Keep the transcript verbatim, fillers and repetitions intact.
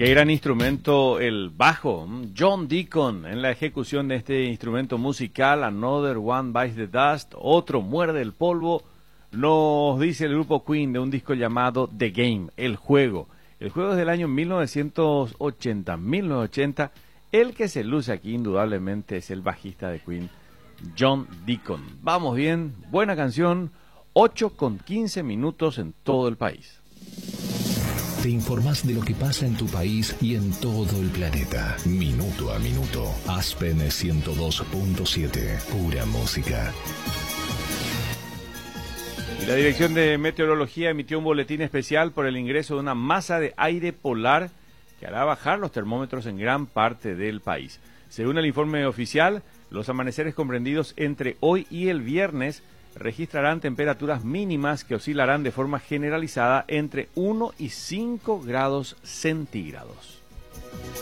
Qué gran instrumento el bajo. John Deacon en la ejecución de este instrumento musical. Another One Bites the Dust. Otro muerde el polvo. Nos dice el grupo Queen de un disco llamado The Game, el juego. El juego es del año mil novecientos ochenta. mil novecientos ochenta. El que se luce aquí indudablemente es el bajista de Queen, John Deacon. Vamos bien, buena canción. ocho con quince minutos en todo el país. Te informás de lo que pasa en tu país y en todo el planeta. Minuto a minuto. Aspen ciento dos punto siete. Pura música. Y la Dirección de Meteorología emitió un boletín especial por el ingreso de una masa de aire polar que hará bajar los termómetros en gran parte del país. Según el informe oficial, los amaneceres comprendidos entre hoy y el viernes registrarán temperaturas mínimas que oscilarán de forma generalizada entre uno y cinco grados centígrados.